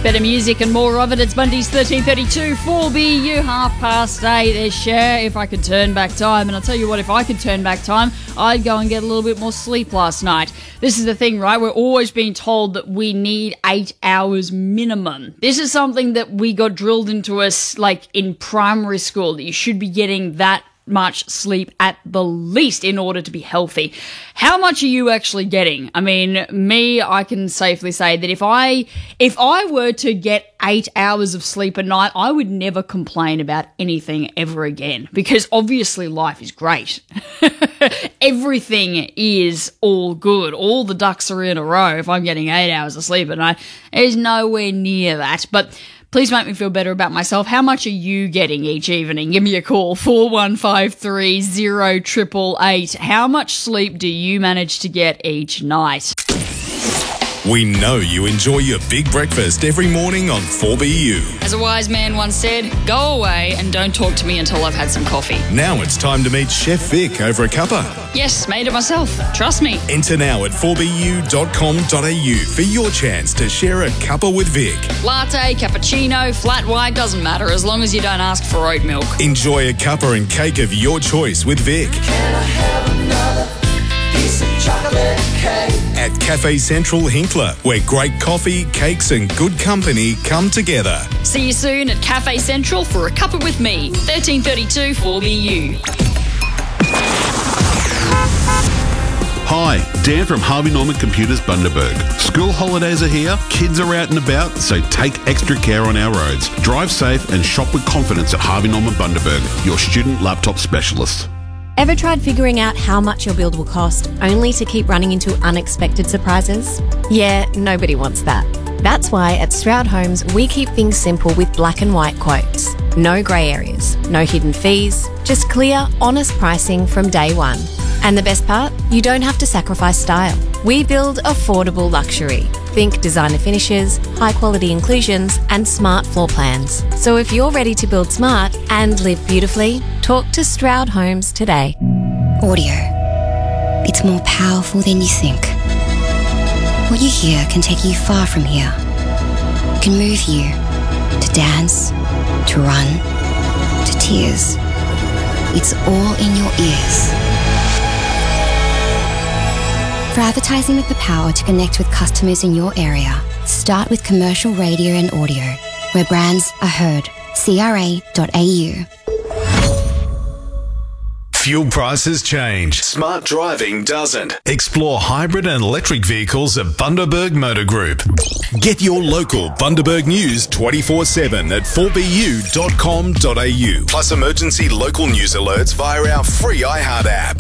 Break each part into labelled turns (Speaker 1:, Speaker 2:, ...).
Speaker 1: Better music and more of it. It's Monday's 13:32 4BU, 8:30. There's Cher, If I Could Turn Back Time. And I'll tell you what, if I could turn back time, I'd go and get a little bit more sleep last night. This is the thing, right? We're always being told that we need 8 hours minimum. This is something that we got drilled into us like in primary school, that you should be getting that much sleep at the least in order to be healthy. How much are you actually getting? I mean, I can safely say that if I were to get 8 hours of sleep a night, I would never complain about anything ever again, because obviously life is great. Everything is all good. All the ducks are in a row. If I'm getting 8 hours of sleep a night, it's nowhere near that. But please make me feel better about myself. How much are you getting each evening? Give me a call, 41530888. How much sleep do you manage to get each night?
Speaker 2: We know you enjoy your big breakfast every morning on 4BU.
Speaker 1: As a wise man once said, go away and don't talk to me until I've had some coffee.
Speaker 2: Now it's time to meet Chef Vic over a cuppa.
Speaker 1: Yes, made it myself. Trust me.
Speaker 2: Enter now at 4bu.com.au for your chance to share a cuppa with Vic.
Speaker 1: Latte, cappuccino, flat white, doesn't matter as long as you don't ask for oat milk.
Speaker 2: Enjoy a cuppa and cake of your choice with Vic.
Speaker 3: Can I have another piece of chocolate cake?
Speaker 2: At Cafe Central Hinkler, where great coffee, cakes and good company come together.
Speaker 1: See you soon at Cafe Central for a cuppa with me. 13:32 4BU.
Speaker 4: Hi, Dan from Harvey Norman Computers Bundaberg. School holidays are here, kids are out and about, so take extra care on our roads. Drive safe and shop with confidence at Harvey Norman Bundaberg, your student laptop specialist.
Speaker 5: Ever tried figuring out how much your build will cost, only to keep running into unexpected surprises? Yeah, nobody wants that. That's why at Stroud Homes, we keep things simple with black and white quotes. No grey areas, no hidden fees, just clear, honest pricing from day one. And the best part? You don't have to sacrifice style. We build affordable luxury. Think designer finishes, high quality inclusions, and smart floor plans. So if you're ready to build smart and live beautifully, talk to Stroud Homes today.
Speaker 6: Audio. It's more powerful than you think. What you hear can take you far from here. It can move you to dance, to run, to tears. It's all in your ears. For advertising with the power to connect with customers in your area, start with commercial radio and audio, where brands are heard. CRA.au.
Speaker 2: Fuel prices change. Smart driving doesn't. Explore hybrid and electric vehicles at Bundaberg Motor Group. Get your local Bundaberg news 24/7 at 4bu.com.au. Plus emergency local news alerts via our free iHeart app.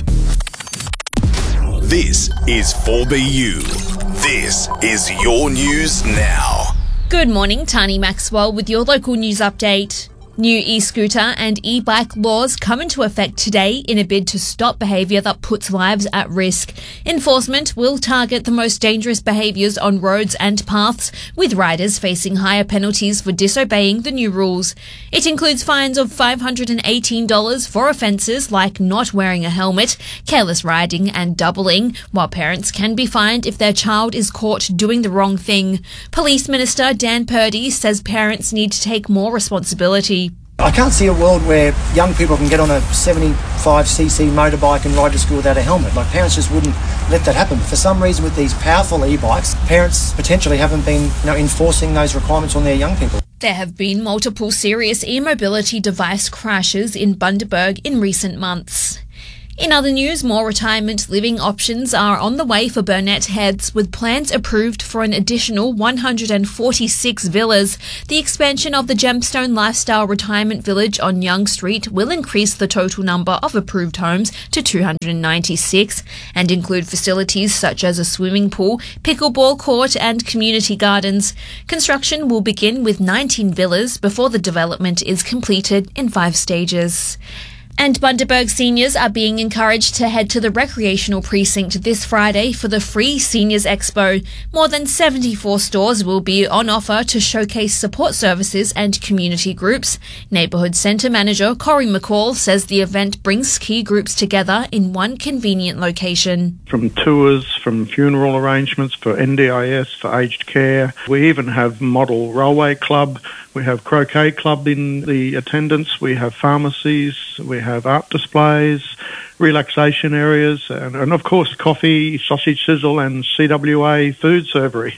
Speaker 2: This is 4BU. This is your news now.
Speaker 7: Good morning, Tani Maxwell with your local news update. New e-scooter and e-bike laws come into effect today in a bid to stop behaviour that puts lives at risk. Enforcement will target the most dangerous behaviours on roads and paths, with riders facing higher penalties for disobeying the new rules. It includes fines of $518 for offences like not wearing a helmet, careless riding and doubling, while parents can be fined if their child is caught doing the wrong thing. Police Minister Dan Purdy says parents need to take more responsibility.
Speaker 8: I can't see a world where young people can get on a 75cc motorbike and ride to school without a helmet. Like, parents just wouldn't let that happen. But for some reason, with these powerful e-bikes, parents potentially haven't been, enforcing those requirements on their young people.
Speaker 7: There have been multiple serious e-mobility device crashes in Bundaberg in recent months. In other news, more retirement living options are on the way for Burnett Heads, with plans approved for an additional 146 villas. The expansion of the Gemstone Lifestyle Retirement Village on Young Street will increase the total number of approved homes to 296 and include facilities such as a swimming pool, pickleball court and community gardens. Construction will begin with 19 villas before the development is completed in 5 stages. And Bundaberg seniors are being encouraged to head to the recreational precinct this Friday for the free Seniors Expo. More than 74 stores will be on offer to showcase support services and community groups. Neighbourhood Centre Manager Corey McCall says the event brings key groups together in one convenient location.
Speaker 9: From tours, from funeral arrangements for NDIS, for aged care. We even have Model Railway Club. We have Croquet Club in the attendance. We have pharmacies. We have art displays, relaxation areas, and of course coffee, sausage sizzle and CWA food servery.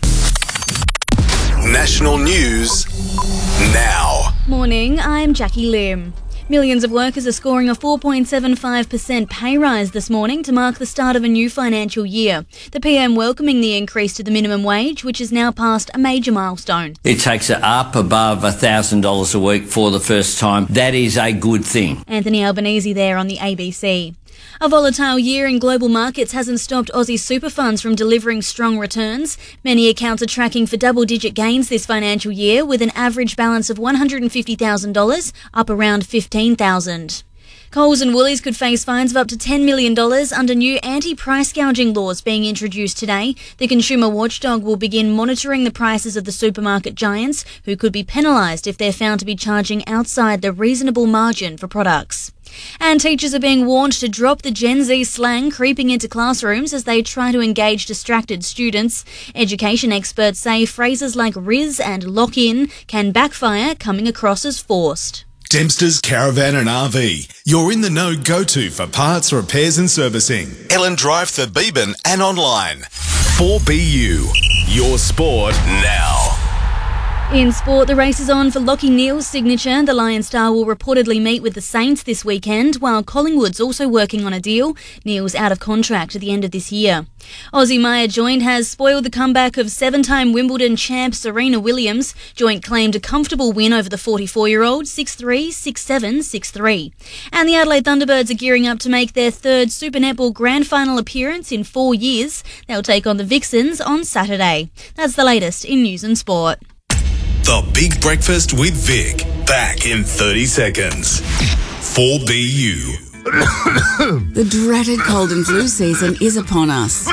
Speaker 2: National news now.
Speaker 10: Morning, I'm Jackie Lim. Millions of workers are scoring a 4.75% pay rise this morning to mark the start of a new financial year. The PM welcoming the increase to the minimum wage, which has now passed a major milestone.
Speaker 11: It takes it up above $1,000 a week for the first time. That is a good thing.
Speaker 10: Anthony Albanese there on the ABC. A volatile year in global markets hasn't stopped Aussie super funds from delivering strong returns. Many accounts are tracking for double-digit gains this financial year, with an average balance of $150,000, up around $15,000. Coles and Woolies could face fines of up to $10 million under new anti-price gouging laws being introduced today. The consumer watchdog will begin monitoring the prices of the supermarket giants, who could be penalised if they're found to be charging outside the reasonable margin for products. And teachers are being warned to drop the Gen Z slang creeping into classrooms as they try to engage distracted students. Education experts say phrases like "riz" and "lock in" can backfire, coming across as forced.
Speaker 2: Dempster's Caravan and RV. You're in the know go-to for parts, repairs and servicing. Ellen Drive, Thurbeban and online. 4BU. Your sport now.
Speaker 10: In sport, the race is on for Lachie Neale's signature. The Lion Star will reportedly meet with the Saints this weekend, while Collingwood's also working on a deal. Neale's out of contract at the end of this year. Aussie Maya Joint has spoiled the comeback of seven-time Wimbledon champ Serena Williams. Joint claimed a comfortable win over the 44-year-old, 6-3, 6-7, 6-3. And the Adelaide Thunderbirds are gearing up to make their third Super Netball Grand Final appearance in 4 years. They'll take on the Vixens on Saturday. That's the latest in news and sport.
Speaker 2: The Big Breakfast with Vic. Back in 30 seconds. 4BU.
Speaker 12: The dreaded cold and flu season is upon us.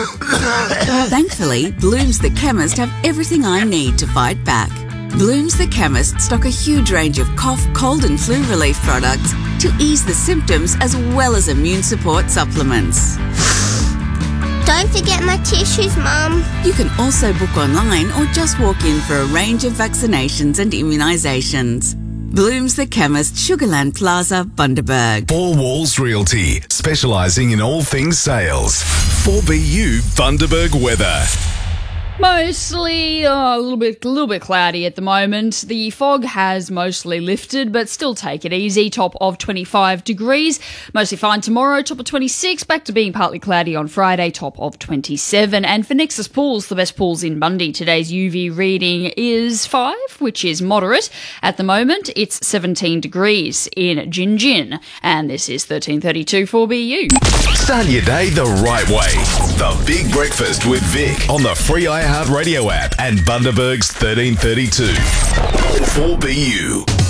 Speaker 12: Thankfully, Blooms the Chemist have everything I need to fight back. Blooms the Chemist stock a huge range of cough, cold and flu relief products to ease the symptoms as well as immune support supplements.
Speaker 13: Don't forget my tissues, Mum.
Speaker 12: You can also book online or just walk in for a range of vaccinations and immunisations. Blooms the Chemist, Sugarland Plaza, Bundaberg.
Speaker 2: Four Walls Realty, specialising in all things sales. 4BU Bundaberg weather.
Speaker 1: Mostly a little bit cloudy at the moment. The fog has mostly lifted, but still take it easy. Top of 25 degrees. Mostly fine tomorrow, top of 26. Back to being partly cloudy on Friday, top of 27. And for Nexus Pools, the best pools in Bundy, today's UV reading is 5, which is moderate. At the moment, it's 17 degrees in Gin. And this is 1332 4BU.
Speaker 2: Start your day the right way. The Big Breakfast with Vic on the free iHeartRadio app and Bundaberg's 1332. 4BU.